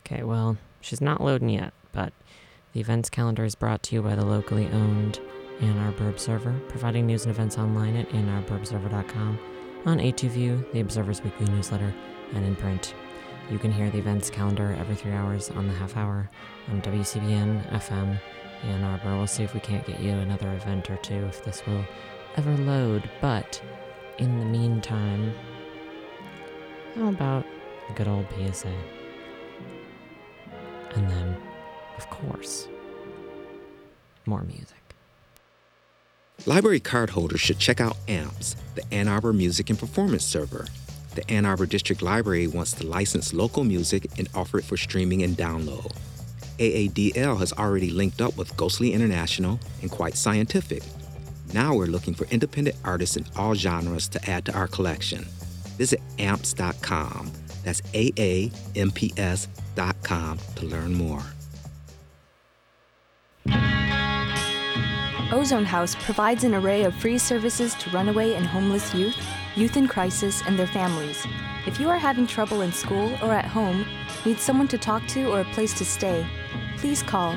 Okay, well, she's not loading yet, but the events calendar is brought to you by the locally owned Ann Arbor Observer, providing news and events online at AnnArborObserver.com, on A2View, the Observer's weekly newsletter, and in print. You can hear the events calendar every 3 hours on the half hour on WCBN FM Ann Arbor. We'll see if we can't get you another event or two if this will ever load, but in the meantime, how about a good old PSA? And then, of course, more music. Library card holders should check out AMPS, the Ann Arbor Music and Performance Server. The Ann Arbor District Library wants to license local music and offer it for streaming and download. AADL has already linked up with Ghostly International and Quite Scientific. Now we're looking for independent artists in all genres to add to our collection. Visit amps.com. That's AAMPS.com to learn more. Ozone House provides an array of free services to runaway and homeless youth, youth in crisis, and their families. If you are having trouble in school or at home, need someone to talk to or a place to stay, please call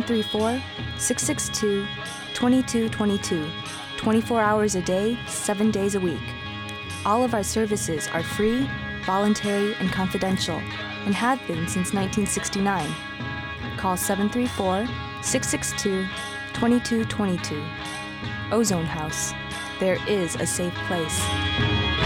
734-662-2222, 24 hours a day, 7 days a week. All of our services are free, voluntary, and confidential, and have been since 1969. Call 734-662-2222. Ozone House. There is a safe place.